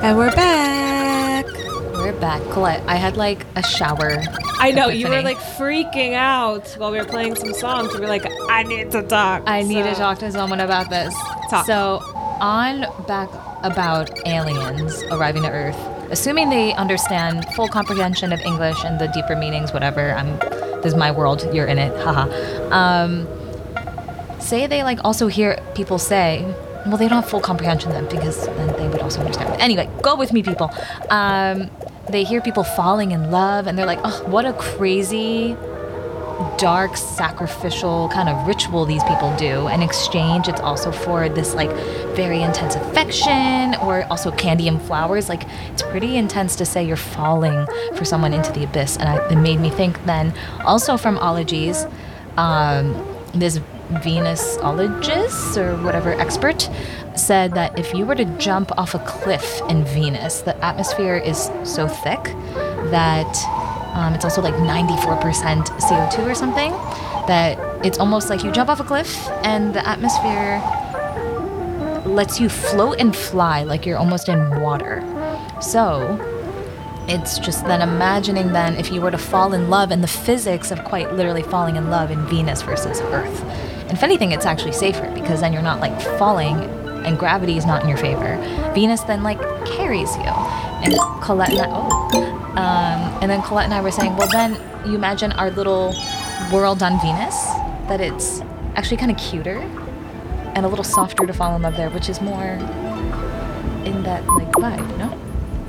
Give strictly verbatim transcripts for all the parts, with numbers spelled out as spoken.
And we're back. We're back. Colette, I had like a shower. I know, epiphany. you were like freaking out while we were playing some songs. You were like, I need to talk. I need So- to talk to someone about this. Talk. So, on back about aliens arriving to Earth, assuming they understand full comprehension of English and the deeper meanings, whatever. I'm. This is my world. You're in it. Haha. Um, say they like also hear people say. Well, they don't have full comprehension then because then they would also understand. Anyway, go with me, people. Um, they hear people falling in love and they're like, oh, what a crazy, dark, sacrificial kind of ritual these people do. In exchange, it's also for this like very intense affection or also candy and flowers. Like, it's pretty intense to say you're falling for someone into the abyss. And I, it made me think then also from ologies, um, this Venusologist or whatever expert said that if you were to jump off a cliff in Venus, the atmosphere is so thick that um, it's also like ninety-four percent C O two or something, that it's almost like you jump off a cliff and the atmosphere lets you float and fly like you're almost in water. So it's just then imagining then if you were to fall in love and the physics of quite literally falling in love in Venus versus Earth. And if anything, it's actually safer because then you're not like falling and gravity is not in your favor. Venus then like carries you. And Colette and I, oh, um, and then Colette and I were saying, well then you imagine our little world on Venus, that it's actually kind of cuter and a little softer to fall in love there, which is more in that like vibe, no?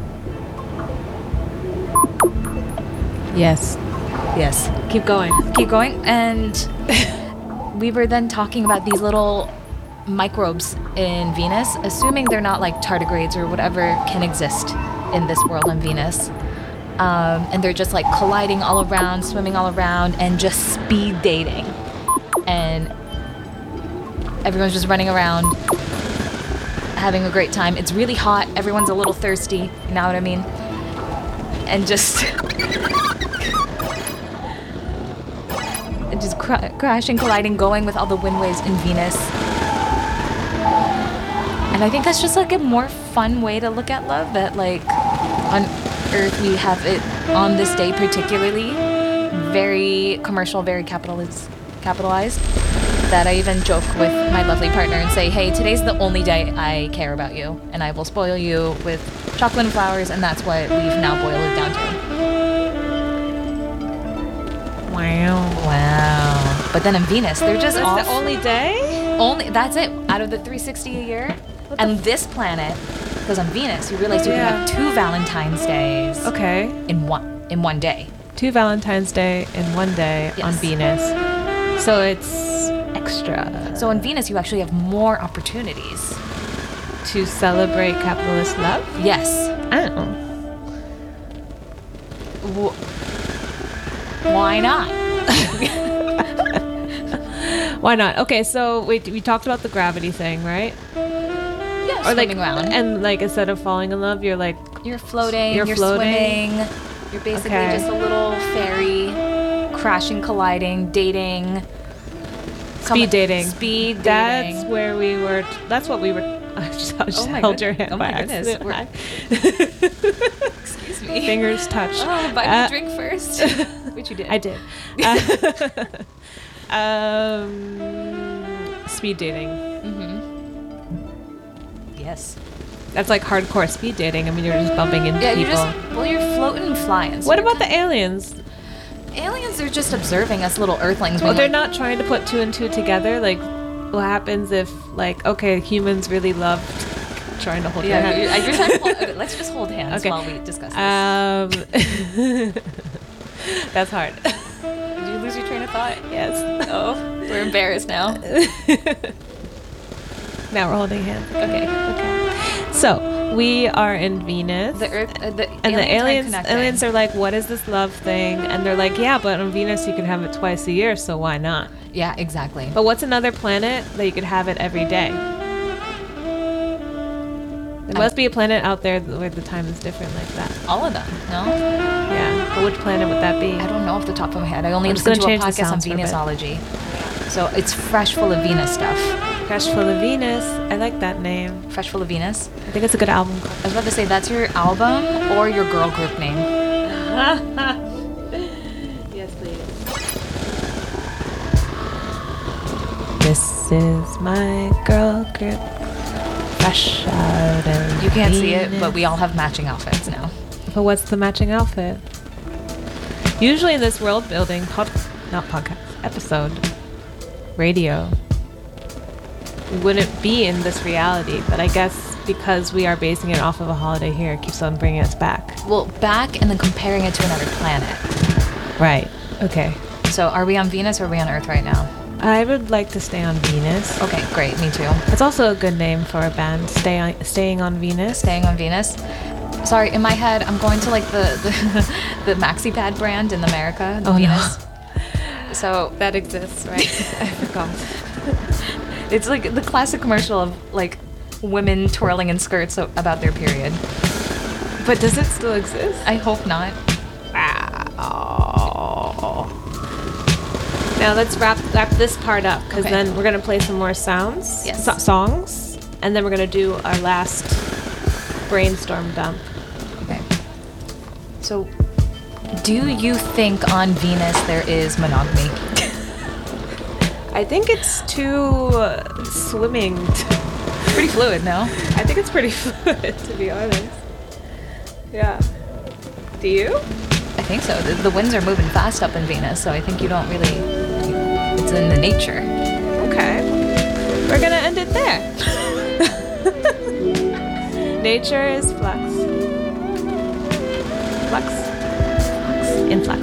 Yes. Yes. Keep going. Keep going. And we were then talking about these little microbes in Venus, assuming they're not like tardigrades or whatever can exist in this world on Venus. Um, and they're just like colliding all around, swimming all around, and just speed dating. And everyone's just running around, having a great time. It's really hot. Everyone's a little thirsty. You know what I mean? And just... just cr- crashing, colliding, going with all the wind waves in Venus. And I think that's just like a more fun way to look at love, that like on Earth we have it on this day particularly very commercial, very capitalized, capitalized, that I even joke with my lovely partner and say, hey, today's the only day I care about you and I will spoil you with chocolate and flowers, and that's what we've now boiled it down to. Wow. Wow. But then in Venus, they're just That's off. the only day? Only that's it out of the three hundred sixty a year. What And the this planet, because on Venus, you realize you Yeah. can have two Valentine's days Okay. in one in one day. Two Valentine's Day in one day on Yes. Venus. So it's extra. So on Venus, you actually have more opportunities. To celebrate capitalist love? Yes. Oh. W- Why not? Why not? Okay, so wait, we talked about the gravity thing, right? Yeah, Or like, swimming around. and like instead of falling in love, you're like, You're floating. You're You're, floating. swimming. You're basically Okay. just a little fairy, crashing, colliding, dating. speed dating. Speed dating. That's where we were. That's what we were. I just, I just Oh my held good- your hand oh by my goodness, accident. Excuse me. Fingers touched. Oh, buy me Uh, a drink first. Which you did. I did. Uh, um, speed dating. Yes. That's like hardcore speed dating. I mean, you're just bumping into Yeah, people. you just well, you're floating and flying. So what you're about the kind aliens? of- aliens? Are just observing us little Earthlings. Well, being they're like, not trying to put two and two together. Like, what happens if, like, okay, humans really loved trying to hold your Yeah, hand? you're, you're trying to hold, okay, let's just hold hands Okay. while we discuss this. Um, that's hard. Did you lose your train of thought? Yes. Oh, we're embarrassed now. Now we're holding hands. Okay. Okay. So we are in Venus. The Earth, uh, the and the aliens, aliens, are connecting. aliens are like, what is this love thing? And they're like, yeah, but on Venus you can have it twice a year, so why not? Yeah, exactly. But what's another planet that you could have it every day? There must be a planet out there where the time is different like that. All of them, no? Yeah. But which planet would that be? I don't know off the top of my head. I only I'm just listened to gonna a change the podcast on sounds for a bit. Venusology. So it's fresh full of Venus stuff. Fresh Full of Venus. I like that name. Fresh Full of Venus. I think it's a good album. I was about to say that's your album or your girl group name. Yes, please. This is my girl group. Fresh out of You can't see Venus. it, but we all have matching outfits now. But what's the matching outfit? Usually in this world building, pod, not podcast, episode, radio, we wouldn't be in this reality. But I guess because we are basing it off of a holiday here, it keeps on bringing us back. Well, back and then comparing it to another planet. Right. Okay. So are we on Venus or are we on Earth right now? I would like to stay on Venus. Okay, great. Me too. It's also a good name for a band, Stay on, Staying on Venus. Staying on Venus. Sorry, in my head, I'm going to like the the, the Maxi Pad brand in America, Oh, no. Venus. So That exists, right? I forgot. it's like the classic commercial of like women twirling in skirts o- about their period. But does it still exist? I hope not. Wow. Now let's wrap wrap this part up, because Okay. then we're gonna play some more sounds, Yes. so- songs, and then we're gonna do our last brainstorm dump. Okay. So, do you think on Venus there is monogamy? I think it's too uh, swimming. Pretty fluid, no? I think it's pretty fluid, to be honest. Yeah. Do you? I think so. The, the winds are moving fast up in Venus, so I think you don't really. It's in the nature. Okay. We're gonna end it there. Nature is flux. Flux. Flux. In flux.